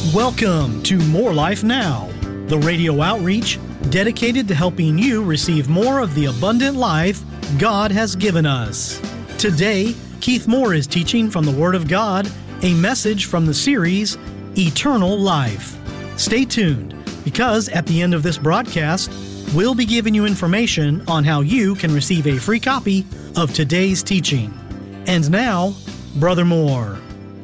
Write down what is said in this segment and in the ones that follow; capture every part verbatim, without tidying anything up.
Welcome to More Life Now, the radio outreach dedicated to helping you receive more of the abundant life God has given us. Today, Keith Moore is teaching from the Word of God, a message from the series, Eternal Life. Stay tuned, because at the end of this broadcast, we'll be giving you information on how you can receive a free copy of today's teaching. And now, Brother Moore.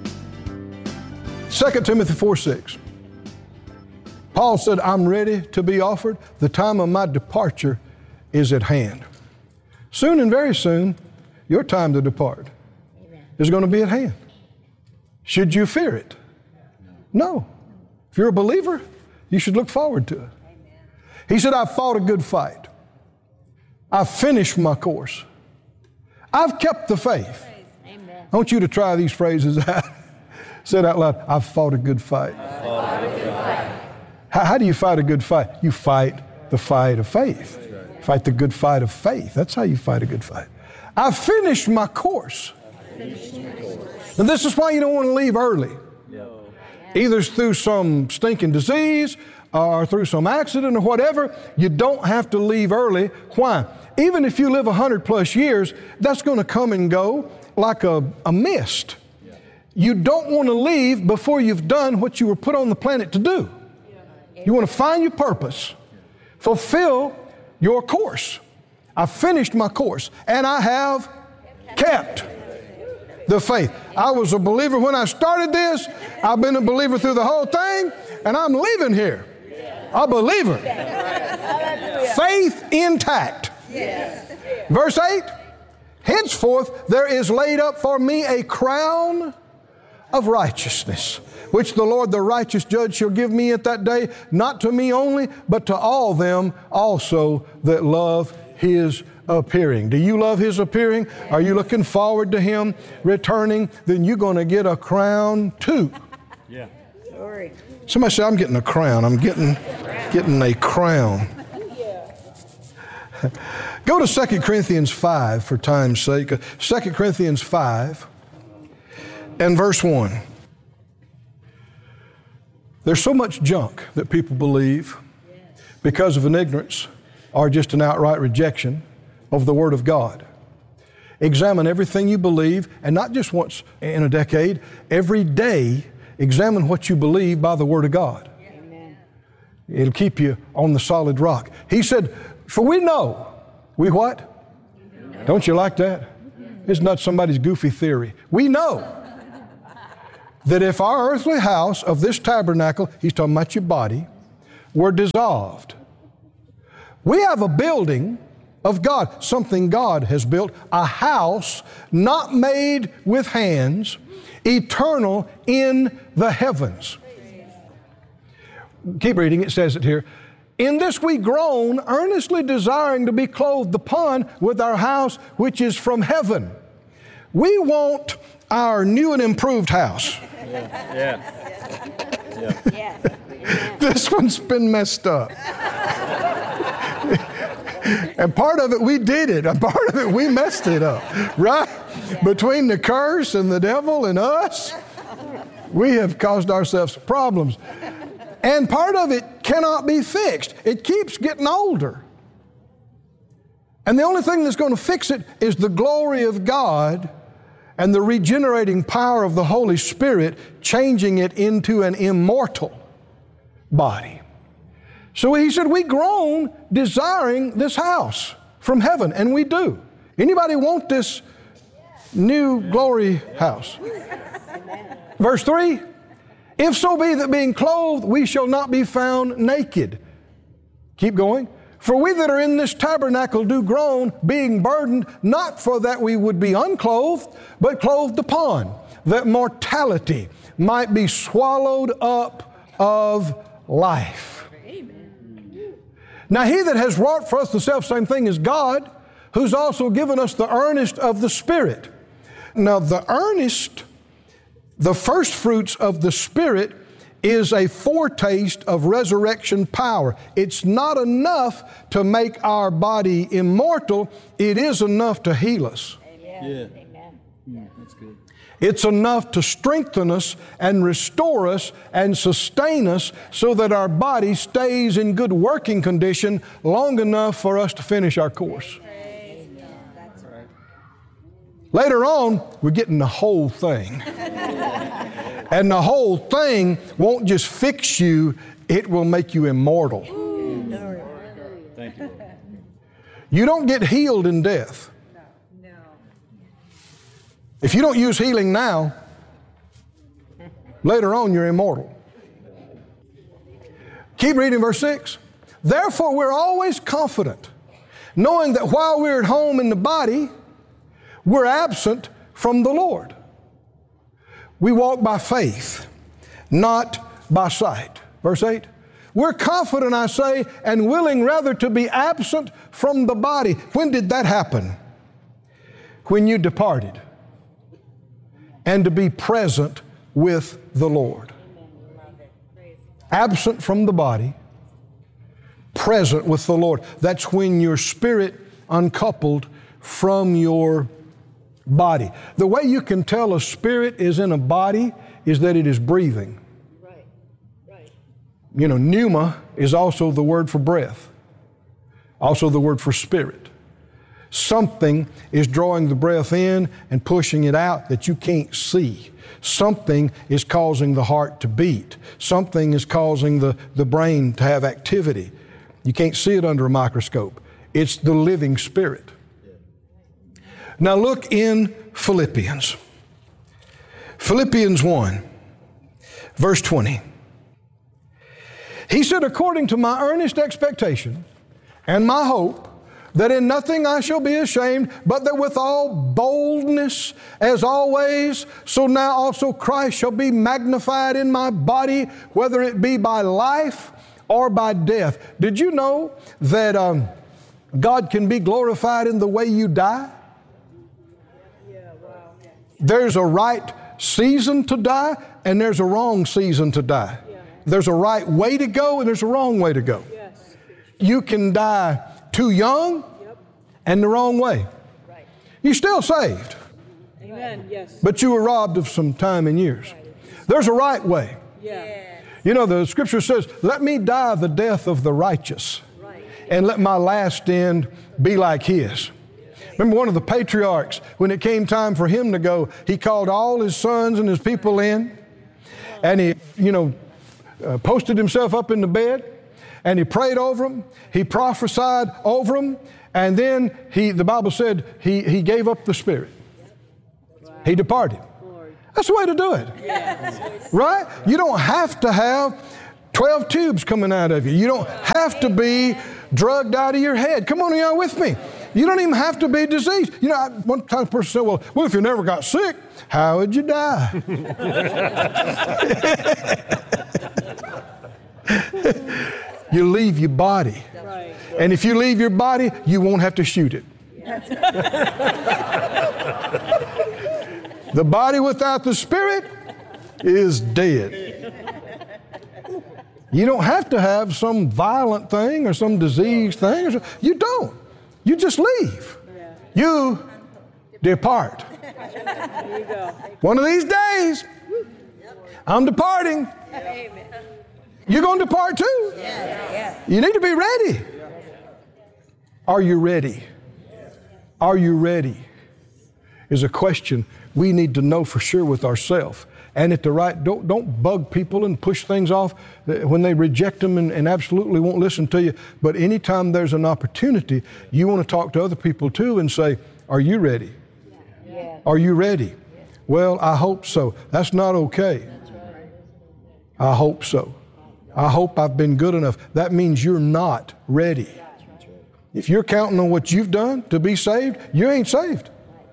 Second Timothy four six. Paul said, I'm ready to be offered. The time of my departure is at hand. Soon and very soon, your time to depart Amen. Is going to be at hand. Should you fear it? No. If you're a believer, you should look forward to it. Amen. He said, I've fought a good fight. I've finished my course. I've kept the faith. Amen. I want you to try these phrases out. Say it out loud. I've fought a good fight. I've fought a good fight. How, how do you fight a good fight? You fight the fight of faith. Right. Fight the good fight of faith. That's how you fight a good fight. I've finished my course. Finished my course. And this is why you don't want to leave early. No. Either through some stinking disease or through some accident or whatever. You don't have to leave early. Why? Even if you live one hundred plus years, that's going to come and go like a, a mist. You don't want to leave before you've done what you were put on the planet to do. You want to find your purpose, fulfill your course. I finished my course, and I have kept the faith. I was a believer when I started this. I've been a believer through the whole thing, and I'm leaving here a believer. Faith intact. Verse eight, henceforth there is laid up for me a crown of righteousness, which the Lord, the righteous judge, shall give me at that day, not to me only, but to all them also that love His appearing. Do you love His appearing? Are you looking forward to Him returning? Then you're going to get a crown too. Yeah. Sorry. Somebody say, I'm getting a crown. I'm getting, getting a crown. Go to Second Corinthians five for time's sake. Second Corinthians five. And verse one. There's so much junk that people believe because of an ignorance or just an outright rejection of the Word of God. Examine everything you believe, and not just once in a decade. Every day, examine what you believe by the Word of God. Amen. It'll keep you on the solid rock. He said, for we know. We what? Don't you like that? It's not somebody's goofy theory. We know that if our earthly house of this tabernacle, he's talking about your body, were dissolved, we have a building of God, something God has built, a house not made with hands, eternal in the heavens. Keep reading, it says it here. In this we groan, earnestly desiring to be clothed upon with our house which is from heaven. We want our new and improved house. Yeah. Yeah. Yeah. This one's been messed up. And part of it, we did it. And part of it, we messed it up. Right? Between the curse and the devil and us, we have caused ourselves problems. And part of it cannot be fixed. It keeps getting older. And the only thing that's going to fix it is the glory of God and the regenerating power of the Holy Spirit, changing it into an immortal body. So he said, we groan desiring this house from heaven, and we do. Anybody want this new glory house? Verse three, if so be that being clothed, we shall not be found naked. Keep going. For we that are in this tabernacle do groan, being burdened, not for that we would be unclothed, but clothed upon, that mortality might be swallowed up of life. Amen. Now he that has wrought for us the selfsame thing is God, who's also given us the earnest of the Spirit. Now the earnest, the first fruits of the Spirit, is a foretaste of resurrection power. It's not enough to make our body immortal. It is enough to heal us. Amen. Yeah. Amen. Yeah, that's good. It's enough to strengthen us and restore us and sustain us so that our body stays in good working condition long enough for us to finish our course. Later on, we're getting the whole thing. And the whole thing won't just fix you, it will make you immortal. Thank you. You don't get healed in death. If you don't use healing now, later on you're immortal. Keep reading verse six. Therefore we're always confident, knowing that while we're at home in the body, we're absent from the Lord. We walk by faith, not by sight. Verse eight. We're confident, I say, and willing rather to be absent from the body. When did that happen? When you departed. And to be present with the Lord. Absent from the body, present with the Lord. That's when your spirit uncoupled from your body. The way you can tell a spirit is in a body is that it is breathing. Right, right. You know, pneuma is also the word for breath, also the word for spirit. Something is drawing the breath in and pushing it out that you can't see. Something is causing the heart to beat. Something is causing the, the brain to have activity. You can't see it under a microscope. It's the living spirit. Now look in Philippians. Philippians one, verse twenty. He said, according to my earnest expectation and my hope, that in nothing I shall be ashamed, but that with all boldness, as always, so now also Christ shall be magnified in my body, whether it be by life or by death. Did you know that um, God can be glorified in the way you die? Yeah, wow. There's a right season to die, and there's a wrong season to die. Yeah. There's a right way to go, and there's a wrong way to go. Yes. You can die too young Yep. and the wrong way. Right. You're still saved, Amen. Yes. but you were robbed of some time and years. There's a right way. Yeah. You know, the scripture says, let me die the death of the righteous, Right. and let my last end be like his. Remember one of the patriarchs, when it came time for him to go, he called all his sons and his people in, and he, you know, uh, posted himself up in the bed, and he prayed over them, he prophesied over them, and then he, the Bible said he, he gave up the spirit. He departed. That's the way to do it. Right? You don't have to have twelve tubes coming out of you. You don't have to be drugged out of your head. Come on, y'all with me. You don't even have to be diseased. You know, I, one time a person said, well, well, if you never got sick, how would you die? You leave your body. Right. And if you leave your body, you won't have to shoot it. The body without the spirit is dead. You don't have to have some violent thing or some disease thing. Or so. You don't. You just leave. You depart. There you go. One of these days, I'm departing. You're going to depart too. You need to be ready. Are you ready? Are you ready? Is a question we need to know for sure with ourselves. And at the right, don't, don't bug people and push things off when they reject them and, and absolutely won't listen to you. But anytime there's an opportunity, you want to talk to other people too and say, are you ready? Yeah. Are you ready? Well, I hope so. That's not okay. I hope so. I hope I've been good enough. That means you're not ready. If you're counting on what you've done to be saved, you ain't saved.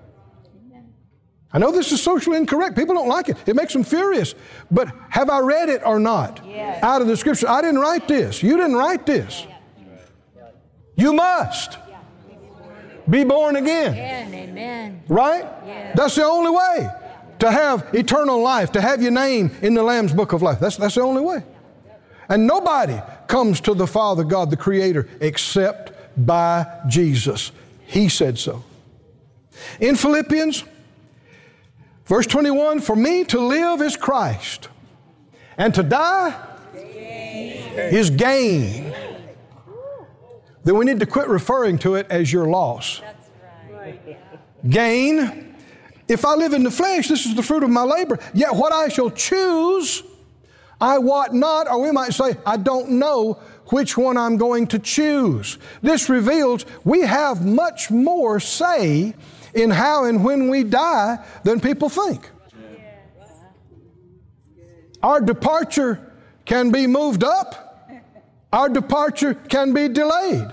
I know this is socially incorrect. People don't like it. It makes them furious. But have I read it or not? Yes. Out of the scripture. I didn't write this. You didn't write this. You must be born again. Amen. Amen. Right? Yeah. That's the only way to have eternal life, to have your name in the Lamb's Book of Life. That's, that's the only way. And nobody comes to the Father, God, the Creator, except by Jesus. He said so. In Philippians, Verse twenty-one, for me to live is Christ, and to die is gain. Then we need to quit referring to it as your loss. That's right. Gain. If I live in the flesh, this is the fruit of my labor. Yet what I shall choose, I wot not, or we might say, I don't know which one I'm going to choose. This reveals we have much more say in how and when we die than people think. Yes. Our departure can be moved up. Our departure can be delayed.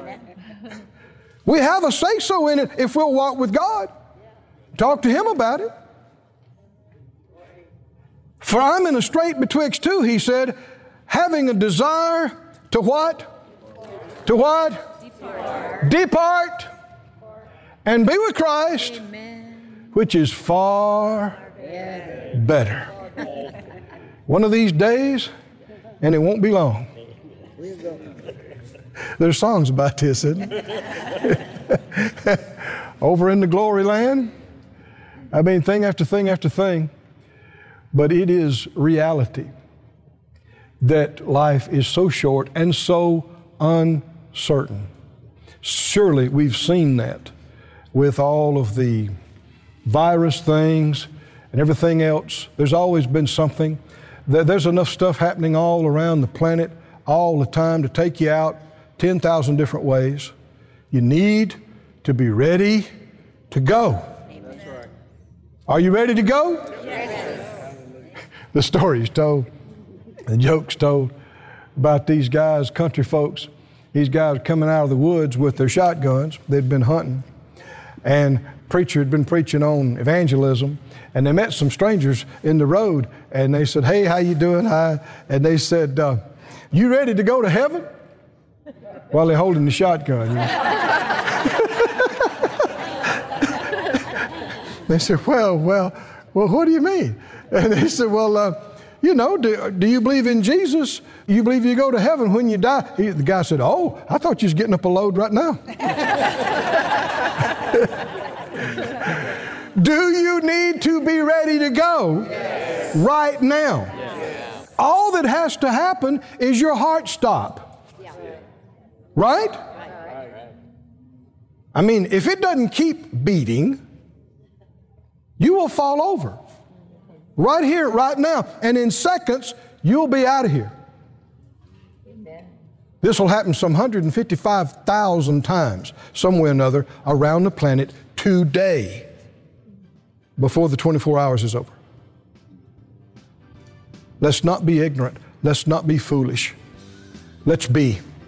We have a say-so in it if we'll walk with God. Talk to Him about it. For I'm in a strait betwixt two, He said, having a desire to what? To what? Depart. Depart and be with Christ, Amen. which is far better. One of these days, and it won't be long. There's songs about this, isn't it? Over in the glory land. I mean, thing after thing after thing. But it is reality that life is so short and so uncertain. Surely we've seen that with all of the virus things and everything else. There's always been something. There's enough stuff happening all around the planet all the time to take you out ten thousand different ways. You need to be ready to go. Amen. Are you ready to go? Yes. The story is told, the joke's told about these guys, country folks. These guys coming out of the woods with their shotguns. They'd been hunting. And preacher had been preaching on evangelism. And they met some strangers in the road. And they said, hey, how you doing? Hi. And they said, uh, you ready to go to heaven? While they're holding the shotgun. You know? They said, well, well, well, what do you mean? And they said, well, uh, you know, do, do you believe in Jesus? You believe you go to heaven when you die? He, the guy said, oh, I thought you was getting up a load right now. Do you need to be ready to go? Yes. Right now? Yes. All that has to happen is your heart stop. Yeah. Right? Right? I mean, if it doesn't keep beating, you will fall over. Right here, right now. And in seconds, you'll be out of here. Amen. This will happen some one hundred fifty-five thousand times, some way or another, around the planet today, before the twenty-four hours is over. Let's not be ignorant. Let's not be foolish. Let's be.